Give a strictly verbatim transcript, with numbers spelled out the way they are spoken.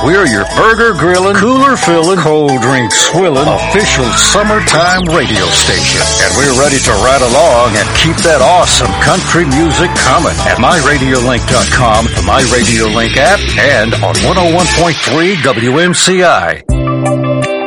We're your burger grilling, cooler filling, cold drink swilling, official summertime radio station. And we're ready to ride along and keep that awesome country music coming at my radio link dot com, the MyRadioLink app, and on one oh one point three W M C I.